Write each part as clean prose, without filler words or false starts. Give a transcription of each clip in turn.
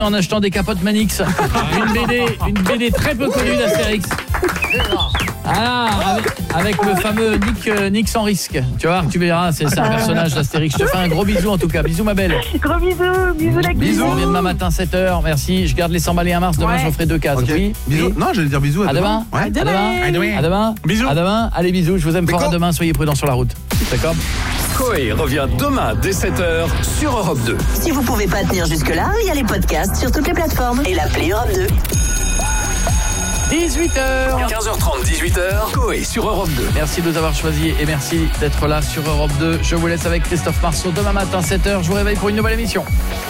en achetant des capotes Manix. Une BD très peu connue d'Astérix. Ah, avec le fameux Nick sans risque. Tu vois, tu verras, c'est un personnage d'Astérix. Je te fais un gros bisou en tout cas. Bisous ma belle. Gros bisous la Bisous. On vient demain matin 7h. Merci. Je garde les 100 balais à mars. Demain je vous ferai 2 cases. Okay. Oui. Bisous. Non, j'allais dire bisous à demain. Ouais. À demain. Bisous. À demain. Allez bisous. Je vous aime fort. À demain. Soyez prudents sur la route. D'accord. Coé revient demain dès 7h sur Europe 2. Si vous pouvez pas tenir jusque-là, il y a les podcasts sur toutes les plateformes et l'appli Europe 2. 18h 15h30, 18h, Coé sur Europe 2. Merci de nous avoir choisis et merci d'être là sur Europe 2. Je vous laisse avec Christophe Marceau. Demain matin 7h, je vous réveille pour une nouvelle émission.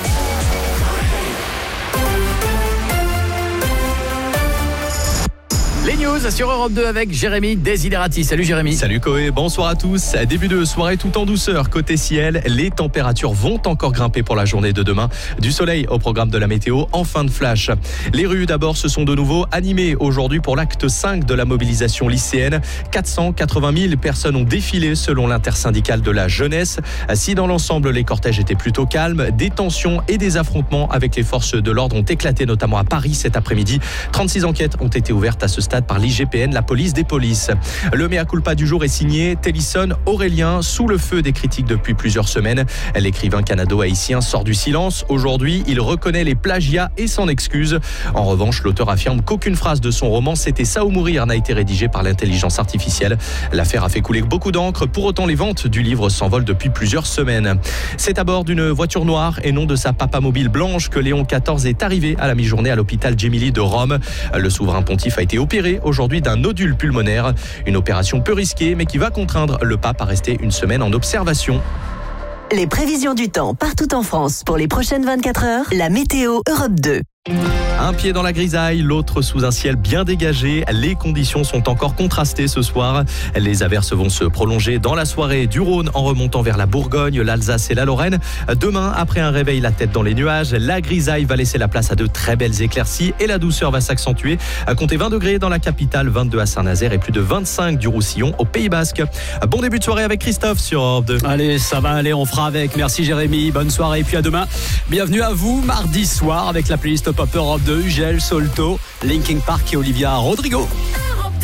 Les news sur Europe 2 avec Jérémy Desiderati. Salut Jérémy. Salut Coé, bonsoir à tous. Début de soirée tout en douceur. Côté ciel, les températures vont encore grimper pour la journée de demain. Du soleil au programme de la météo en fin de flash. Les rues d'abord se sont de nouveau animées aujourd'hui pour l'acte 5 de la mobilisation lycéenne. 480 000 personnes ont défilé selon l'intersyndicale de la jeunesse. Si dans l'ensemble les cortèges étaient plutôt calmes, des tensions et des affrontements avec les forces de l'ordre ont éclaté notamment à Paris cet après-midi. 36 enquêtes ont été ouvertes à ce stade par l'IGPN, la police des polices. Le mea culpa du jour est signé Télisson Aurélien, sous le feu des critiques depuis plusieurs semaines. L'écrivain canado-haïtien sort du silence. Aujourd'hui, il reconnaît les plagiats et s'en excuse. En revanche, l'auteur affirme qu'aucune phrase de son roman C'était ça ou mourir n'a été rédigée par l'intelligence artificielle. L'affaire a fait couler beaucoup d'encre. Pour autant, les ventes du livre s'envolent depuis plusieurs semaines. C'est à bord d'une voiture noire et non de sa papamobile blanche que Léon XIV est arrivé à la mi-journée à l'hôpital Gemelli de Rome. Le souverain pontife a été opéré aujourd'hui d'un nodule pulmonaire. Une opération peu risquée mais qui va contraindre le pape à rester une semaine en observation. Les prévisions du temps partout en France pour les prochaines 24 heures. La météo Europe 2. Un pied dans la grisaille, l'autre sous un ciel bien dégagé. Les conditions sont encore contrastées ce soir. Les averses vont se prolonger dans la soirée du Rhône en remontant vers la Bourgogne, l'Alsace et la Lorraine. Demain, après un réveil la tête dans les nuages, la grisaille va laisser la place à de très belles éclaircies et la douceur va s'accentuer. À compter 20 degrés dans la capitale, 22 à Saint-Nazaire et plus de 25 du Roussillon au Pays Basque. Bon début de soirée avec Christophe sur Europe 2. Allez, ça va aller, on fera avec. Merci Jérémy, bonne soirée et puis à demain. Bienvenue à vous, mardi soir avec la playlist Pop Europe 2, Ugel, Solto, Linkin Park et Olivia Rodrigo.